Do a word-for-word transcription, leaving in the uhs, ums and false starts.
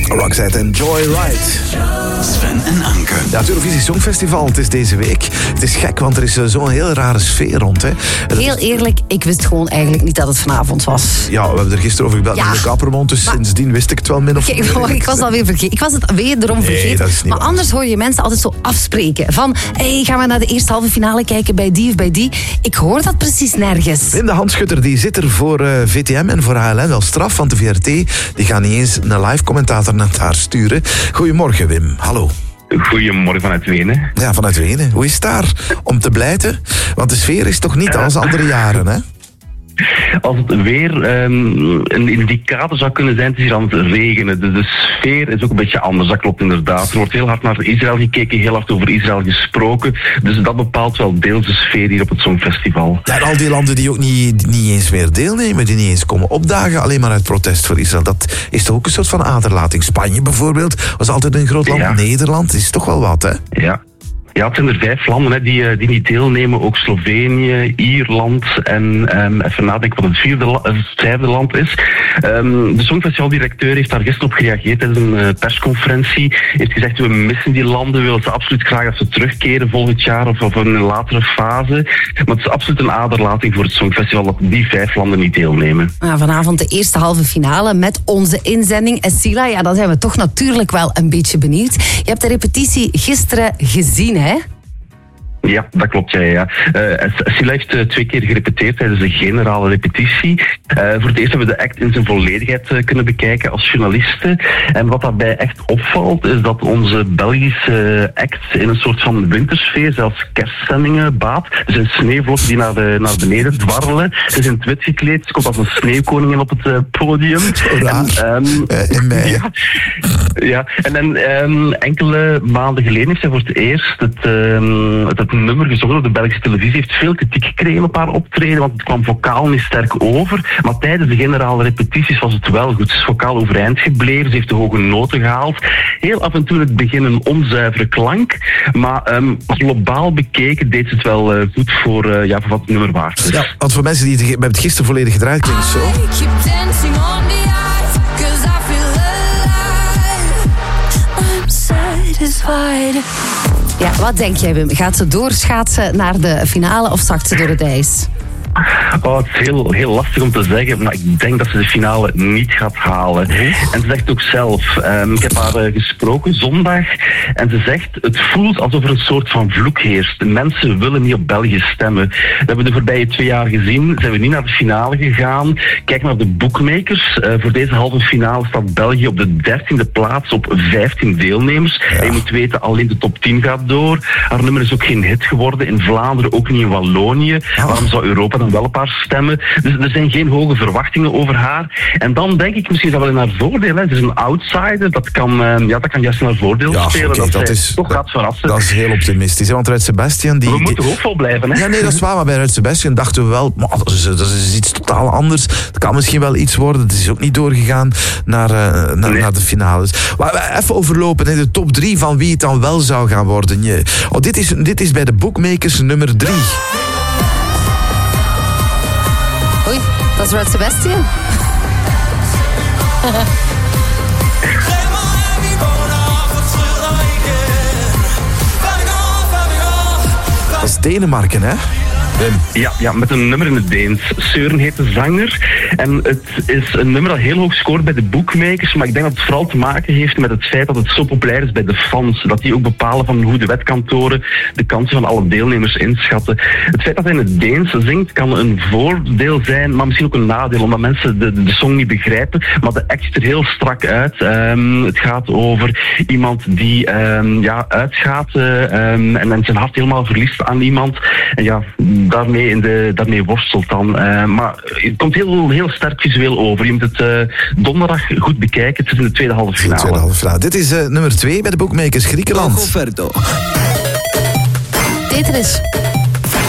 Roxette en Joyride. Sven en Anke. Ja, het Eurovisie Songfestival, het is deze week. Het is gek, want er is zo'n heel rare sfeer rond. Hè. Heel eerlijk, ik wist gewoon eigenlijk niet dat het vanavond was. Ja, we hebben er gisteren over gebeld Ja. in de Kapermond, dus Maar- sindsdien wist ik het wel min of Kijk, meer. ik was het alweer vergeten. Ik was het wederom Nee, vergeten. dat is niet maar waar. anders hoor je mensen altijd zo afspreken. Van, hey, gaan we naar de eerste halve finale kijken bij die of bij die? Ik hoor dat precies nergens. Wim de Handschutter die zit er voor uh, V T M en voor H L N wel straf, want de V R T die gaan niet eens een live commentator naar daar sturen. Goedemorgen Wim, hallo. Goedemorgen vanuit Wenen. Ja, vanuit Wenen. Hoe is het daar om te blijten? Want de sfeer is toch niet als andere jaren, hè? Als het weer um, een indicator zou kunnen zijn, het is hier aan het regenen. De, de sfeer is ook een beetje anders, dat klopt inderdaad. Er wordt heel hard naar Israël gekeken, heel hard over Israël gesproken. Dus dat bepaalt wel deels de sfeer hier op het Songfestival. Ja, en al die landen die ook niet, niet eens meer deelnemen, die niet eens komen opdagen, alleen maar uit protest voor Israël. Dat is toch ook een soort van aderlating. Spanje bijvoorbeeld was altijd een groot land. Ja. Nederland is toch wel wat, hè? Ja. Ja, het zijn er vijf landen hè, die, die niet deelnemen. Ook Slovenië, Ierland en um, even nadenken wat het, vierde la- het vijfde land is. Um, de Songfestivaldirecteur heeft daar gisteren op gereageerd tijdens een uh, persconferentie. Heeft gezegd, we missen die landen. We willen ze absoluut graag dat ze terugkeren volgend jaar of, of in een latere fase. Maar het is absoluut een aderlating voor het Songfestival dat die vijf landen niet deelnemen. Ja, vanavond de eerste halve finale met onze inzending. En Sila, ja, dan zijn we toch natuurlijk wel een beetje benieuwd. Je hebt de repetitie gisteren gezien, hè? Ja, dat klopt. Ja, ja. Uh, Sila heeft uh, twee keer gerepeteerd tijdens de generale repetitie. Uh, voor het eerst hebben we de act in zijn volledigheid uh, kunnen bekijken als journalisten. En wat daarbij echt opvalt, is dat onze Belgische act in een soort van wintersfeer, zelfs kerstzendingen baat. Er zijn sneeuwvlokken die naar, de, naar beneden dwarrelen. Ze is in het wit gekleed. Ze komt als een sneeuwkoningin op het uh, podium. Raar. En, um, Uh, in mei. ja, ja, en dan um, enkele maanden geleden heeft zij voor het eerst het, um, het, het nummer gezongen op de Belgische televisie. Heeft veel kritiek gekregen op haar optreden, want het kwam vocaal niet sterk over. Maar tijdens de generale repetities was het wel goed. Ze is vocaal overeind gebleven, ze heeft de hoge noten gehaald. Heel af en toe in het begin een onzuivere klank, maar um, globaal bekeken deed ze het wel uh, goed voor, uh, ja, voor wat het nummer waard is. Ja, want voor mensen die het, we hebben het gisteren volledig gedraaid, klinkt het zo. I keep dancing on the ice, 'cause I feel alive. I'm satisfied. Ja, wat denk jij, Wim? Gaat ze doorschaatsen naar de finale of zakt ze door het ijs? Oh, het is heel, heel lastig om te zeggen, maar ik denk dat ze de finale niet gaat halen. En ze zegt ook zelf, um, ik heb haar uh, gesproken zondag, en ze zegt, het voelt alsof er een soort van vloek heerst. De mensen willen niet op België stemmen. Dat hebben we de voorbije twee jaar gezien, zijn we niet naar de finale gegaan. Kijk naar de bookmakers. Uh, voor deze halve finale staat België op de dertiende plaats op vijftien deelnemers. Ja. En je moet weten, alleen de top tien gaat door. Haar nummer is ook geen hit geworden, in Vlaanderen ook niet in Wallonië. Oh. Waarom zou Europa dan wel op haar stemmen? Dus er zijn geen hoge verwachtingen over haar. En dan denk ik misschien dat wel in haar voordeel. Hè. Ze is een outsider. Dat kan, uh, ja, dat kan juist in haar voordeel Ja, spelen. oké, dat dat zij is- toch dat- gaat verrassen. Dat is heel optimistisch, hè? Want Ruud Sebastian... Die, we die- moeten hoopvol blijven. Hè. Ja, nee, dat is waar. Maar bij Ruud Sebastian dachten we wel, maar dat is, dat is iets totaal anders. Het kan misschien wel iets worden. Het is ook niet doorgegaan naar, uh, naar, Nee. naar de finales. Maar even overlopen, hè, de top drie van wie het dan wel zou gaan worden. Je, oh, dit, is, dit is bij de bookmakers nummer drie. Oei, dat is Ruud Sebastian. Dat is Denemarken, hè? Wim. Ja, ja, met een nummer in het Deens. Søren heet de zanger. En het is een nummer dat heel hoog scoort bij de bookmakers. Maar ik denk dat het vooral te maken heeft met het feit dat het zo populair is bij de fans. Dat die ook bepalen van hoe de wetkantoren de kansen van alle deelnemers inschatten. Het feit dat hij in het Deens zingt kan een voordeel zijn, maar misschien ook een nadeel. Omdat mensen de, de song niet begrijpen. Maar de act ziet er heel strak uit. Um, het gaat over iemand die um, ja, uitgaat uh, um, en, en zijn hart helemaal verliest aan iemand. En ja, daarmee, in de, daarmee worstelt dan. Uh, maar het komt heel, heel sterk visueel over. Je moet het uh, donderdag goed bekijken. Het is in de tweede halve De finale. tweede halve finale. Dit is uh, nummer twee bij de bookmakers Griekenland. Goverdo. Tetris.